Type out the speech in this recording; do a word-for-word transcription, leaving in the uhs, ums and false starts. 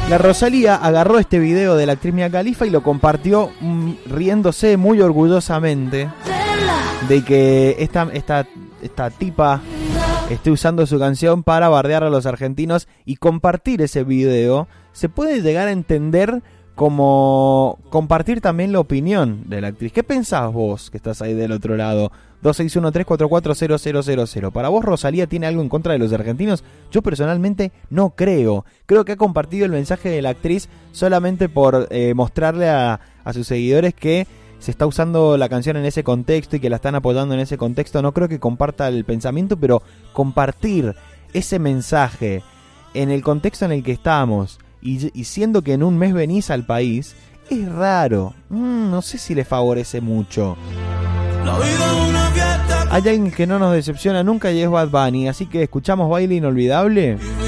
La Rosalía agarró este video de la actriz Mia Khalifa y lo compartió mmm, riéndose muy orgullosamente de que esta, esta, esta tipa esté usando su canción para bardear a los argentinos, y compartir ese video se puede llegar a entender como compartir también la opinión de la actriz. ¿Qué pensás vos que estás ahí del otro lado? dos seis uno tres cuatro cuatro cero cero cero cero. ¿Para vos Rosalía tiene algo en contra de los argentinos? Yo personalmente no creo. Creo que ha compartido el mensaje de la actriz solamente por eh, mostrarle a, a sus seguidores que se está usando la canción en ese contexto y que la están apoyando en ese contexto. No creo que comparta el pensamiento, pero compartir ese mensaje en el contexto en el que estamos y, y siendo que en un mes venís al país, es raro. Mm, no sé si le favorece mucho. Hay alguien que no nos decepciona nunca y es Bad Bunny, así que escuchamos Baile Inolvidable.